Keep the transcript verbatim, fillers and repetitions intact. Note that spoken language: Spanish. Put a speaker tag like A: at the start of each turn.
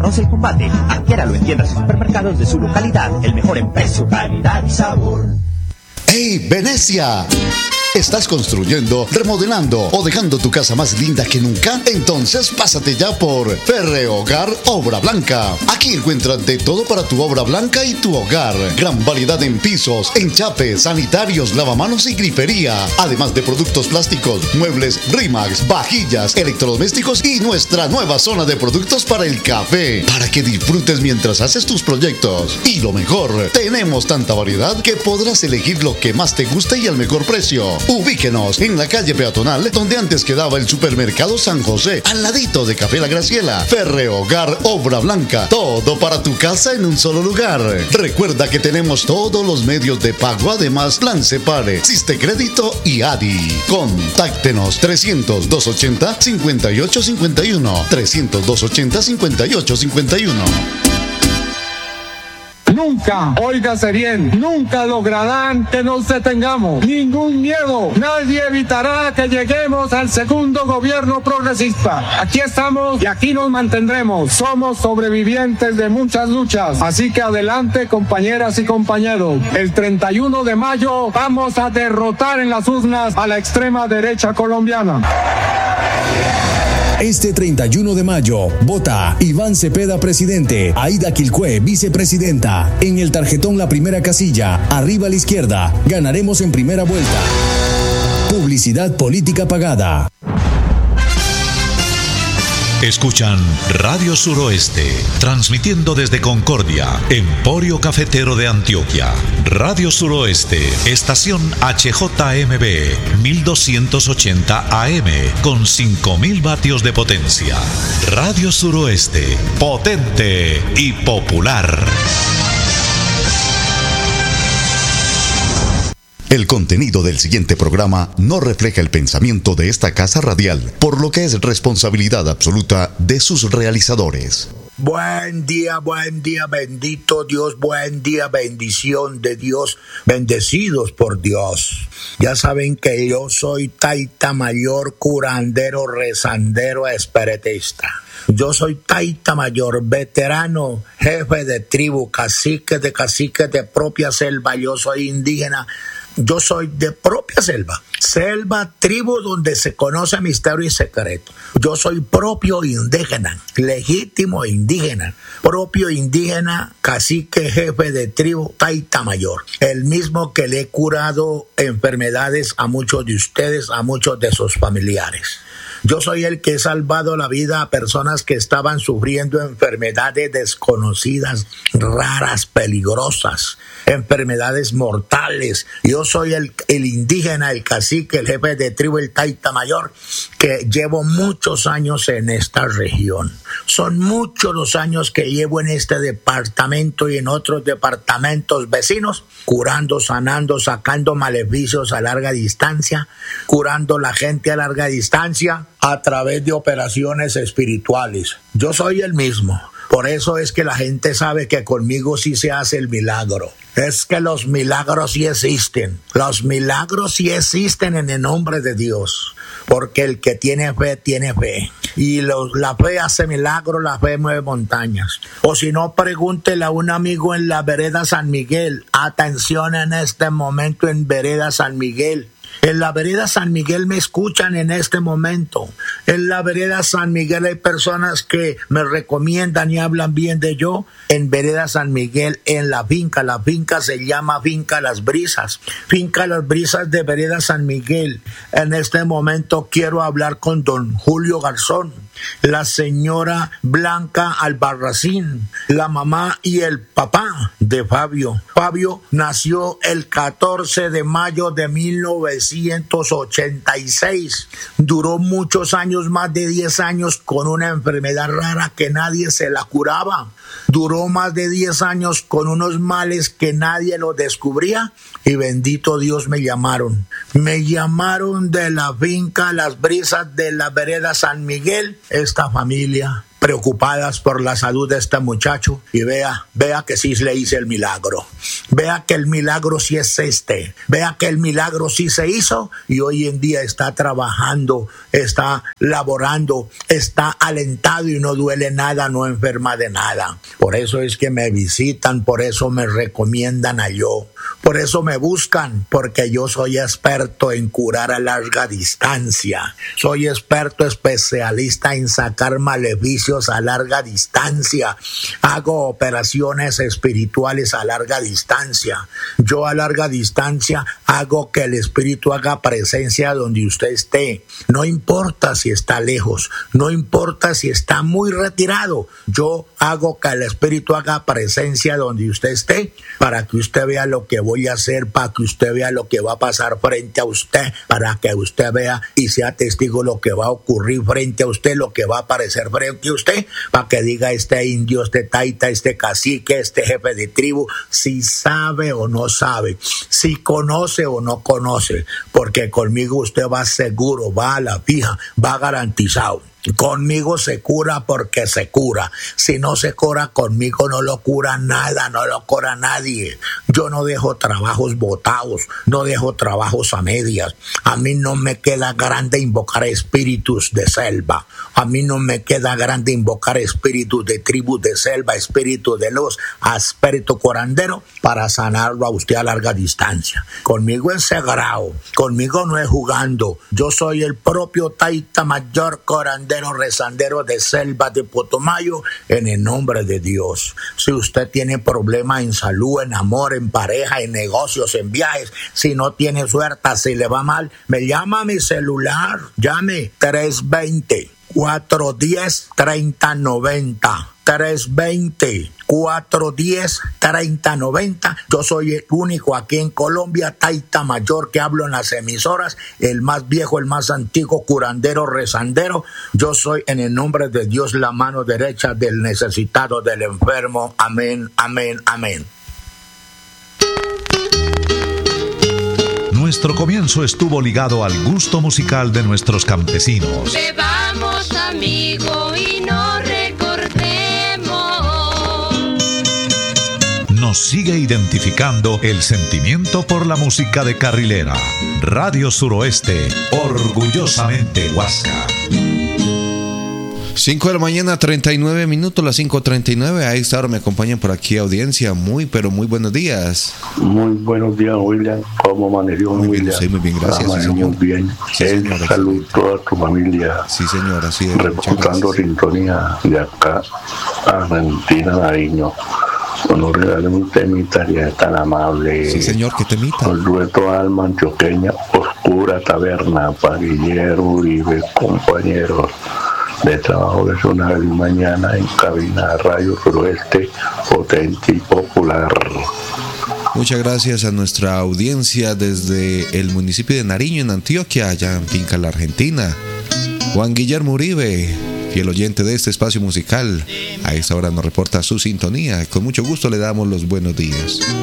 A: Conoce el combate. Adquiéralo en tiendas y supermercados de su localidad. El mejor en precio, calidad y sabor.
B: ¡Hey, Venecia! ¿Estás construyendo, remodelando o dejando tu casa más linda que nunca? Entonces pásate ya por Ferrehogar Obra Blanca. Aquí encuentras de todo para tu obra blanca y tu hogar. Gran variedad en pisos, enchapes, sanitarios, lavamanos y grifería. Además de productos plásticos, muebles Rimax, vajillas, electrodomésticos y nuestra nueva zona de productos para el café. Para que disfrutes mientras haces tus proyectos. Y lo mejor, tenemos tanta variedad que podrás elegir lo que más te guste y al mejor precio. Ubíquenos en la calle peatonal donde antes quedaba el supermercado San José, al ladito de Café La Graciela. Ferrehogar Obra Blanca, todo para tu casa en un solo lugar. Recuerda que tenemos todos los medios de pago, además Plan Separe, Siste Crédito y A D I. Contáctenos trescientos, doscientos ochenta, cincuenta y ocho cincuenta y uno, trescientos, doscientos ochenta, cincuenta y ocho cincuenta y uno.
C: Nunca, óigase bien, nunca lograrán que nos detengamos. Ningún miedo. Nadie evitará que lleguemos al segundo gobierno progresista. Aquí estamos y aquí nos mantendremos. Somos sobrevivientes de muchas luchas. Así que adelante, compañeras y compañeros. El treinta y uno de mayo vamos a derrotar en las urnas a la extrema derecha colombiana.
D: Este treinta y uno de mayo, vota Iván Cepeda presidente, Aida Quilcue vicepresidenta. En el tarjetón la primera casilla, arriba a la izquierda, ganaremos en primera vuelta. Publicidad política pagada.
E: Escuchan Radio Suroeste, transmitiendo desde Concordia, Emporio Cafetero de Antioquia. Radio Suroeste, estación H J M B, mil doscientos ochenta A M, con cinco mil vatios de potencia. Radio Suroeste, potente y popular.
B: El contenido del siguiente programa no refleja el pensamiento de esta casa radial, por lo que es responsabilidad absoluta de sus realizadores.
F: Buen día, buen día, bendito Dios, buen día, bendición de Dios, bendecidos por Dios. Ya saben que yo soy taita mayor, curandero, rezandero, espiritista. Yo soy taita mayor, veterano, jefe de tribu, cacique de caciques de propia selva. Yo soy indígena. Yo soy de propia selva, selva, tribu donde se conoce misterio y secreto. Yo soy propio indígena, legítimo indígena, propio indígena, cacique, jefe de tribu, taita mayor. El mismo que le he curado enfermedades a muchos de ustedes, a muchos de sus familiares. Yo soy el que he salvado la vida a personas que estaban sufriendo enfermedades desconocidas, raras, peligrosas, enfermedades mortales. Yo soy el, el indígena, el cacique, el jefe de tribu, el taita mayor, que llevo muchos años en esta región. Son muchos los años que llevo en este departamento y en otros departamentos vecinos, curando, sanando, sacando maleficios a larga distancia, curando la gente a larga distancia a través de operaciones espirituales. Yo soy el mismo. Por eso es que la gente sabe que conmigo sí se hace el milagro. Es que los milagros sí existen. Los milagros sí existen en el nombre de Dios. Porque el que tiene fe, tiene fe. Y los, la fe hace milagros, la fe mueve montañas. O si no, pregúntele a un amigo en la vereda San Miguel. Atención en este momento en vereda San Miguel. En la vereda San Miguel me escuchan en este momento. En la vereda San Miguel hay personas que me recomiendan y hablan bien de yo. En vereda San Miguel, en la finca, la finca se llama Finca Las Brisas. Finca Las Brisas de vereda San Miguel. En este momento quiero hablar con don Julio Garzón, la señora Blanca Albarracín, la mamá y el papá de Fabio. Fabio nació el catorce de mayo de mil novecientos ochenta y seis. Duró muchos años, más de diez años, con una enfermedad rara que nadie se la curaba. Duró más de diez años con unos males que nadie lo descubría y bendito Dios me llamaron. Me llamaron de la finca Las Brisas de la vereda San Miguel, esta familia. preocupadas por la salud de este muchacho y vea, vea que sí le hice el milagro. Vea que el milagro sí es este. Vea que el milagro sí se hizo y hoy en día está trabajando, está laborando, está alentado y no duele nada, no enferma de nada. Por eso es que me visitan, por eso me recomiendan a yo. Por eso me buscan, porque yo soy experto en curar a larga distancia. Soy experto especialista en sacar maleficios a larga distancia. Hago operaciones espirituales a larga distancia. Yo a larga distancia hago que el espíritu haga presencia donde usted esté. No importa si está lejos, no importa si está muy retirado. Yo hago que el espíritu haga presencia donde usted esté para que usted vea lo que voy a hacer, para que usted vea lo que va a pasar frente a usted, para que usted vea y sea testigo lo que va a ocurrir frente a usted, lo que va a aparecer frente a usted, para que diga este indio, este taita, este cacique, este jefe de tribu, si sabe o no sabe, si conoce o no conoce, porque conmigo usted va seguro, va a la fija, va garantizado. Conmigo se cura porque se cura. Si no se cura conmigo no lo cura nada, no lo cura nadie. Yo no dejo trabajos botados, no dejo trabajos a medias. A mí no me queda grande invocar espíritus de selva. A mí no me queda grande invocar espíritus de tribus de selva, espíritus de luz, espíritu curandero para sanarlo a usted a larga distancia. Conmigo es sagrado, conmigo no es jugando. Yo soy el propio Taita Mayor curandero, rezandero de selva de Putumayo, en el nombre de Dios. Si usted tiene problemas en salud, en amor, en pareja, en negocios, en viajes, si no tiene suerte, si le va mal, me llama a mi celular, llame tres veinte, cuatro diez, treinta noventa. tres veinte, cuatro diez, treinta noventa. Yo soy el único aquí en Colombia, Taita Mayor, que hablo en las emisoras, el más viejo, el más antiguo curandero, rezandero. Yo soy, en el nombre de Dios, la mano derecha del necesitado, del enfermo. Amén, amén, amén.
E: Nuestro comienzo estuvo ligado al gusto musical de nuestros campesinos.
G: Bebamos, amigo, y no recordemos.
E: Nos sigue identificando el sentimiento por la música de carrilera. Radio Suroeste, orgullosamente Huasca.
H: cinco de la mañana, treinta y nueve minutos, las cinco treinta y nueve. A esta hora me acompañan por aquí audiencia. Muy, pero muy buenos días.
I: Muy buenos días, William. ¿Cómo amaneció,
H: muy
I: William?
H: Bien, sí, muy bien, gracias. Sí, señor.
I: Muy bien.
H: Sí, señora,
I: salud a toda tu familia.
H: Sí, señora, así es.
I: Reportando sintonía de acá, Argentina, Nariño. Nos regalen un temita que es tan amable.
H: Sí, señor, ¿qué temita?
I: El dueto alma antioqueña, Oscura Taberna, para Guillermo Uribe, compañeros de trabajo de zona de mañana en cabina Radio Suroeste, potente y popular.
H: Muchas gracias a nuestra audiencia desde el municipio de Nariño, en Antioquia, allá en Finca La Argentina. Juan Guillermo Uribe, fiel oyente de este espacio musical, a esta hora nos reporta su sintonía. Con mucho gusto le damos los buenos días.